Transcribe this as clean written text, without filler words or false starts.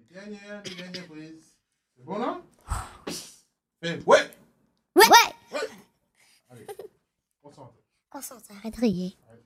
Les dernières prises. C'est bon, là? Fais ouais! Ouais! Ouais! Allez, concentre. Concentre, arrête de rire.